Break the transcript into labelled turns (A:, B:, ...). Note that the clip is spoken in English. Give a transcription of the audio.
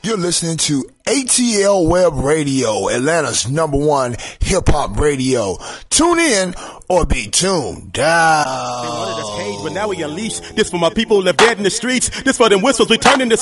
A: You're listening to ATL Web Radio, Atlanta's #1 hip-hop radio. Tune in or be tuned down.
B: They wanted us caged, but now we unleash. This for my people left dead in the streets. This for them whistles returning to